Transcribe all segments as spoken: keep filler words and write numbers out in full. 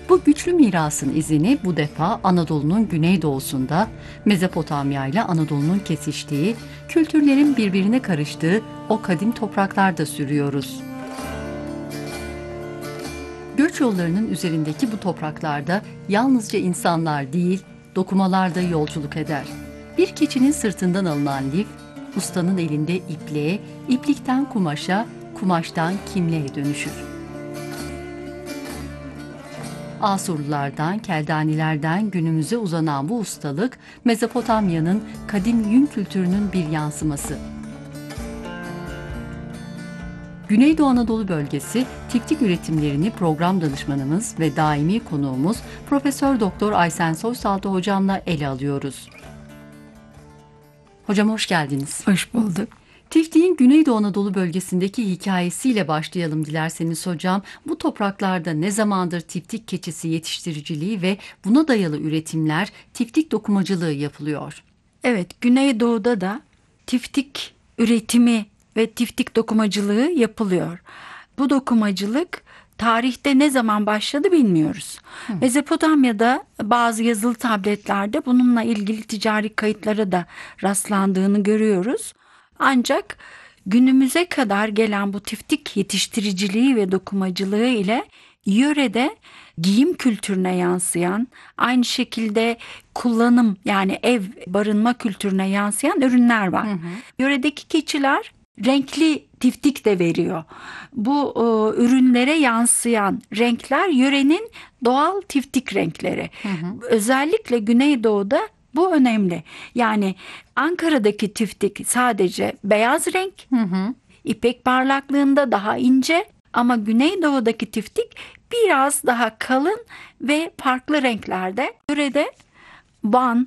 Bu güçlü mirasın izini bu defa Anadolu'nun güneydoğusunda, Mezopotamya ile Anadolu'nun kesiştiği, kültürlerin birbirine karıştığı o kadim topraklarda sürüyoruz. Göç yollarının üzerindeki bu topraklarda yalnızca insanlar değil, dokumalar da yolculuk eder. Bir keçinin sırtından alınan lif, ustanın elinde ipliğe, iplikten kumaşa, kumaştan kimliğe dönüşür. Asurlulardan, Keldanilerden günümüze uzanan bu ustalık, Mezopotamya'nın kadim yün kültürünün bir yansıması. Güneydoğu Anadolu bölgesi tiftik üretimlerini program danışmanımız ve daimi konuğumuz Profesör Doktor Aysen Soysaltı hocamla ele alıyoruz. Hocam hoş geldiniz. Hoş bulduk. Tiftiğin Güneydoğu Anadolu bölgesindeki hikayesiyle başlayalım dilerseniz hocam. Bu topraklarda ne zamandır tiftik keçisi yetiştiriciliği ve buna dayalı üretimler, tiftik dokumacılığı yapılıyor? Evet, Güneydoğu'da da tiftik üretimi ve tiftik dokumacılığı yapılıyor. Bu dokumacılık tarihte ne zaman başladı bilmiyoruz. Hı. Mezopotamya'da bazı yazılı tabletlerde bununla ilgili ticari kayıtlara da rastlandığını görüyoruz. Ancak günümüze kadar gelen bu tiftik yetiştiriciliği ve dokumacılığı ile yörede giyim kültürüne yansıyan, aynı şekilde kullanım yani ev barınma kültürüne yansıyan ürünler var. Hı hı. Yöredeki keçiler renkli tiftik de veriyor. Bu e, ürünlere yansıyan renkler yörenin doğal tiftik renkleri. Hı hı. Özellikle Güneydoğu'da bu önemli. Yani Ankara'daki tiftik sadece beyaz renk, hı hı. ipek parlaklığında daha ince ama Güneydoğu'daki tiftik biraz daha kalın ve farklı renklerde. Yörede Van,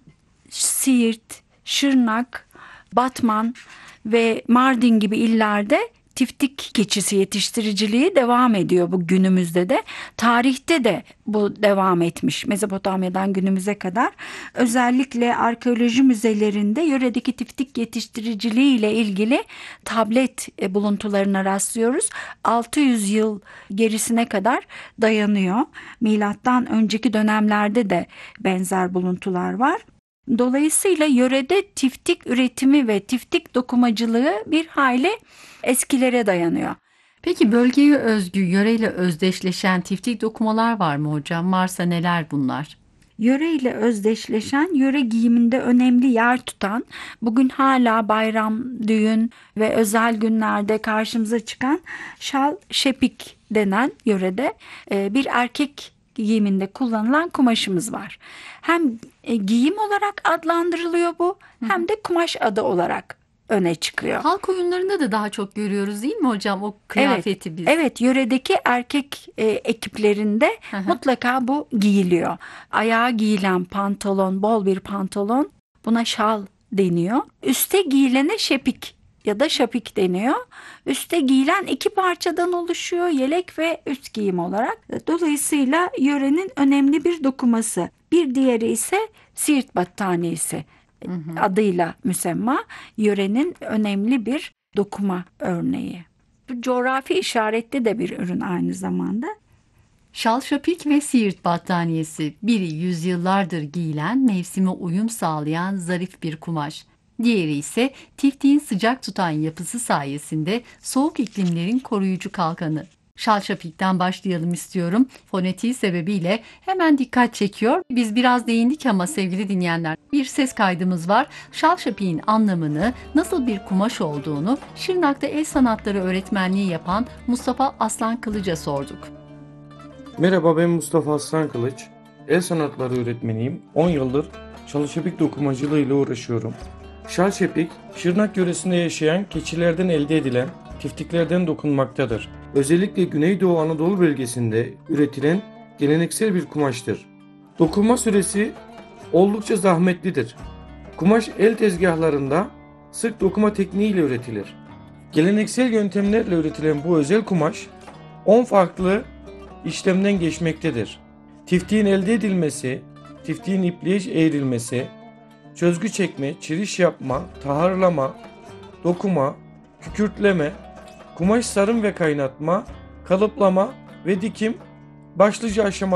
Siirt, Şırnak, Batman ve Mardin gibi illerde tiftik keçisi yetiştiriciliği devam ediyor bu günümüzde de. Tarihte de bu devam etmiş Mezopotamya'dan günümüze kadar. Özellikle arkeoloji müzelerinde yöredeki tiftik yetiştiriciliği ile ilgili tablet buluntularına rastlıyoruz. altı yüz yıl gerisine kadar dayanıyor. Milattan önceki dönemlerde de benzer buluntular var. Dolayısıyla yörede tiftik üretimi ve tiftik dokumacılığı bir hayli eskilere dayanıyor. Peki bölgeye özgü, yöreyle özdeşleşen tiftik dokumalar var mı hocam? Varsa neler bunlar? Yöreyle özdeşleşen, yöre giyiminde önemli yer tutan, bugün hala bayram, düğün ve özel günlerde karşımıza çıkan şal şepik denen yörede bir erkek giyiminde kullanılan kumaşımız var. Hem giyim olarak adlandırılıyor bu, hem de kumaş adı olarak öne çıkıyor. Halk oyunlarında da daha çok görüyoruz değil mi hocam o kıyafeti evet, biz? Evet, yöredeki erkek e, ekiplerinde hı hı. mutlaka bu giyiliyor. Ayağa giyilen pantolon, bol bir pantolon, buna şal deniyor. Üste giyilene şepik ya da şapik deniyor. Üste giyilen iki parçadan oluşuyor, yelek ve üst giyim olarak. Dolayısıyla yörenin önemli bir dokuması. Bir diğeri ise Siirt battaniyesi hı hı. adıyla müsemma, yörenin önemli bir dokuma örneği. Bu coğrafi işaretli de bir ürün aynı zamanda. Şal şapik ve Siirt battaniyesi, biri yüzyıllardır giyilen, mevsime uyum sağlayan zarif bir kumaş. Diğeri ise tiftiğin sıcak tutan yapısı sayesinde soğuk iklimlerin koruyucu kalkanı. Şal şapikten başlayalım istiyorum. Fonetiği sebebiyle hemen dikkat çekiyor. Biz biraz değindik ama sevgili dinleyenler, bir ses kaydımız var. Şal şapiğin anlamını, nasıl bir kumaş olduğunu Şırnak'ta el sanatları öğretmenliği yapan Mustafa Aslan Kılıç'a sorduk. Merhaba, ben Mustafa Aslan Kılıç. El sanatları öğretmeniyim. on yıldır şal şapik dokumacılığı ile uğraşıyorum. Şal şapik, Şırnak yöresinde yaşayan keçilerden elde edilen tiftiklerden dokunmaktadır. Özellikle Güneydoğu Anadolu bölgesinde üretilen geleneksel bir kumaştır. Dokunma süresi oldukça zahmetlidir. Kumaş el tezgahlarında sık dokuma tekniğiyle üretilir. Geleneksel yöntemlerle üretilen bu özel kumaş on farklı işlemden geçmektedir. Tiftiğin elde edilmesi, tiftiğin ipliğe eğrilmesi, çözgü çekme, çiriş yapma, taharlama, dokuma, kükürtleme, kumaş sarım ve kaynatma, kalıplama ve dikim başlıca aşamalar.